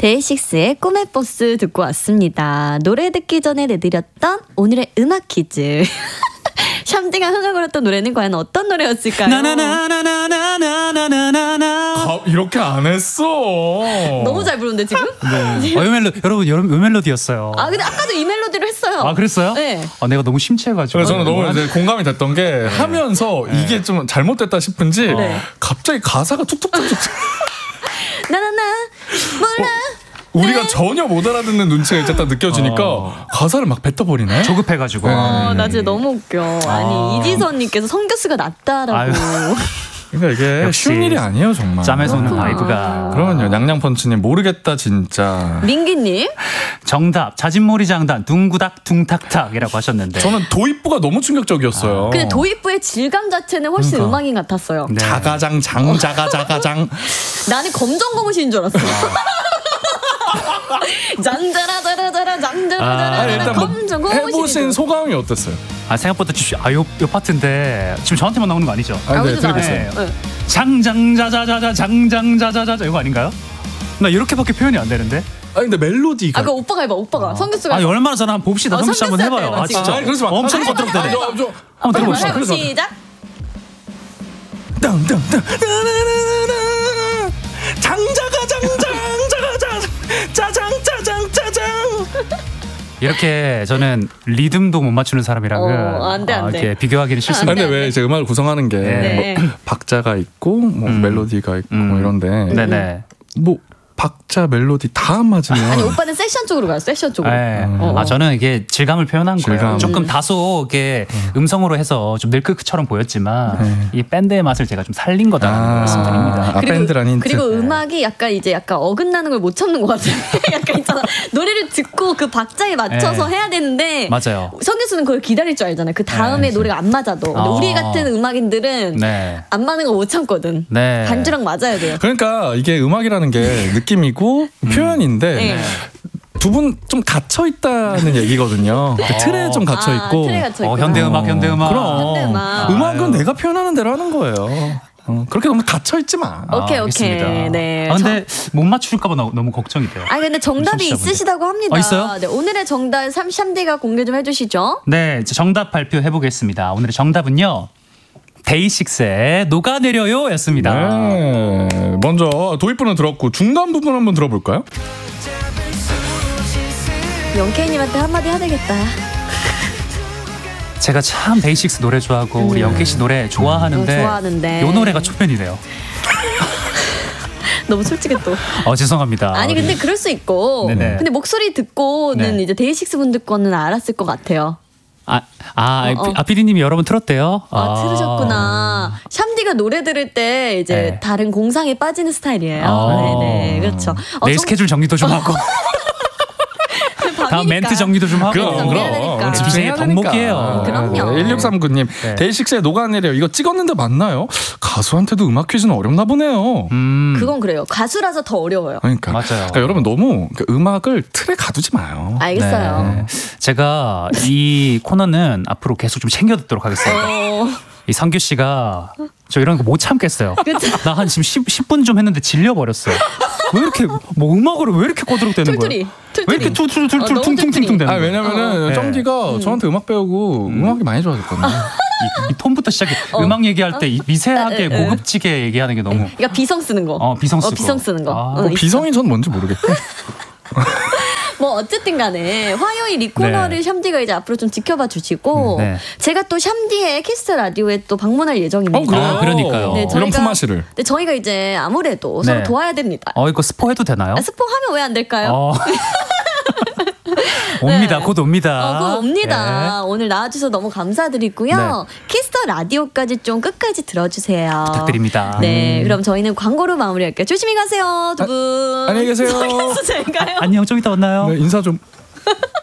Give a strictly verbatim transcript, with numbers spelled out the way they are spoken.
데이식스의 꿈의 버스 듣고 왔습니다. 노래 듣기 전에 내드렸던 오늘의 음악 퀴즈. 샴디가 흥얼거렸던 했던 노래는 과연 어떤 노래였을까요? 나나나나나나나나나나. 이렇게 안 했어. 너무 잘 부르는데 지금? 네. 어, 이 멜로, 여러분, 여러분, 이 멜로디였어요. 아 근데 아까도 이 멜로디로 했어요. 아 그랬어요? 네. 아 내가 너무 심취해가지고. 그래서 저는 너무 이제 공감이 됐던 게 네. 하면서 네. 이게 좀 잘못됐다 싶은지 네. 갑자기 가사가 툭툭툭툭. 나나나 몰라. 어? 우리가 네. 전혀 못 알아듣는 눈치가 이제 딱 느껴지니까 어. 가사를 막 뱉어버리네. 조급해가지고. 네. 어, 나 진짜 너무 웃겨. 아니 아. 이지선님께서 성교수가 낫다라고. 아유. 그러니까 이게 쉬운 일이 아니에요 정말. 짬에서 오는 바이브가. 그러면요. 냥냥펀치님 모르겠다 진짜. 민기님. 정답 자진몰이 장단 둥구닥 둥탁탁이라고 하셨는데. 저는 도입부가 너무 충격적이었어요. 아. 근데 도입부의 질감 자체는 훨씬 그러니까. 음악인 같았어요. 네. 자가장 장자가자가장. 나는 검정고무신인 줄 알았어. 장자라자라자라 장자라자라. 아, 일단 뭐 해보신 소감이 어땠어요? 아 생각보다 아요 요 파트인데 지금 저한테만 나오는 거 아니죠? 아, 네, 들어보세요. 네. 장장자자자자 장장자자자자 이거 아닌가요? 나 이렇게밖에 표현이 안 되는데. 아 근데 멜로디가. 아까 오빠가 해봐 오빠가. 아. 성규수가. 아니 얼마나 잘하나 한번 봅시다. 어, 성규씨 한번 해봐요. 아 진짜. 아니, 그러지 마. 엄청 거들었다네. 한번 들어봅시다. 시작. 땅땅땅 장자가 장장자가 짜장 짜장 짜장. 이렇게 저는 리듬도 못 맞추는 사람이랑은 어, 안 돼, 안 돼. 아, 이렇게 비교하기는 싫습니다. 근데 왜 이제 음악을 구성하는 게 네. 뭐 박자가 있고 뭐 음. 멜로디가 있고 음. 뭐 이런데 네네. 뭐 박자 멜로디 다 안 맞으면 아니 오빠는 세션 쪽으로 가요. 세션 쪽으로. 네. 어. 아 저는 이게 질감을 표현한 질감. 거예요. 조금 다소 이게 음. 음성으로 해서 좀 늙크크처럼 보였지만 네. 이 밴드의 맛을 제가 좀 살린 거다라는 아. 말씀드립니다. 아, 밴드란 힌트. 그리고 음악이 약간 이제 약간 어긋나는 걸 못 참는 것 같아요. 약간 있잖아. 노래를 듣고 그 박자에 맞춰서 네. 해야 되는데 맞아요. 성규수는 그걸 기다릴 줄 알잖아요. 그 다음에 네. 노래가 안 맞아도. 근데 어. 우리 같은 음악인들은 네. 안 맞는 거 못 참거든. 네. 반주랑 맞아야 돼요. 그러니까 이게 음악이라는 게 느낌이고 음. 표현인데 네. 두 분 좀 갇혀 있다는 얘기거든요. 그 틀에 좀 갇혀 있고. 아, 틀에 갇혀 있고. 어, 현대음악, 현대음악. 그럼 현대음악. 음악은 내가 표현하는 대로 하는 거예요. 어, 그렇게 너무 갇혀 있지 마. 오케이 아, 오케이. 네. 아, 근데 저... 못 맞출까봐 너무 걱정이 돼요. 아 근데 정답이 있으시다고 합니다. 어, 있어요? 네, 오늘의 정답 샴디가 공개 좀 해주시죠. 네, 정답 발표해 보겠습니다. 오늘의 정답은요. 데이식스의 녹아내려요 였습니다. 네, 먼저 도입부는 들었고 중간 부분 한번 들어볼까요? 영케이님한테 한마디 해야 되겠다. 제가 참 데이식스 노래 좋아하고 음. 우리 영케이 씨 노래 좋아하는데, 음, 좋아하는데. 요 노래가 초면이네요. 너무 솔직해 또. 어 죄송합니다. 아니 근데 그럴 수 있고. 네네. 근데 목소리 듣고는 네. 이제 데이식스 분들 거는 알았을 것 같아요. 아, 아, 어, 어. 아, 피디님이 여러 번 틀었대요? 아, 아, 틀으셨구나. 샴디가 노래 들을 때 이제 네. 다른 공상에 빠지는 스타일이에요. 아. 네네, 그렇죠. 내일 어, 스케줄 정리도 좀 하고. 다음 멘트 정리도 좀 하고. 그럼, 그럼. 집중의 덕목이에요. 그럼요. 네. 일육삼구 님, 네. 데이식스의 녹아내려 이거 찍었는데 맞나요? 가수한테도 음악 퀴즈는 어렵나 보네요. 음. 그건 그래요. 가수라서 더 어려워요. 그러니까. 맞아요. 그러니까 여러분 너무 음악을 틀에 가두지 마요. 알겠어요. 네. 제가 이 코너는 앞으로 계속 좀 챙겨 듣도록 하겠습니다. 어... 이 성규 씨가 저 이런 거 못 참겠어요. 나 한 지금 십 분 좀 했는데 질려버렸어요. 왜 이렇게 뭐 음악으로 왜 이렇게 꼬드락대는 거예요? 왜 이렇게 툴툴툴툴 어, 퉁퉁퉁퉁 되는 거예요? 아, 왜냐면은 정디가 어. 네. 저한테 음악 배우고 음. 음악이 많이 좋아졌거든요. 이, 이 톤부터 시작해. 어. 음악 얘기할 때 미세하게 어. 고급지게 얘기하는 게 너무. 그러니까 비성 쓰는 거. 어 비성 쓰고. 어, 비성 쓰는 거. 아. 뭐 비성이 전 뭔지 모르겠고. 뭐 어쨌든 간에 화요일 이 코너를 네. 샴디가 이제 앞으로 좀 지켜봐 주시고 네. 제가 또 샴디의 키스 라디오에 또 방문할 예정입니다. 어, 그래요? 아, 그러니까요. 네, 이런 품앗이를. 네, 저희가 이제 아무래도 네. 서로 도와야 됩니다. 어 이거 스포해도 되나요? 아, 스포하면 왜 안 될까요? 어. 옵니다. 네. 곧 옵니다. 어, 곧 옵니다. 네. 오늘 나와주셔서 너무 감사드리고요. 네. 키스터 라디오까지 좀 끝까지 들어주세요. 부탁드립니다. 네, 음. 그럼 저희는 광고로 마무리할게요. 조심히 가세요, 두 분. 아, 안녕히 계세요. 잘 가요. 아, 안녕, 좀 이따 만나요. 네, 인사 좀.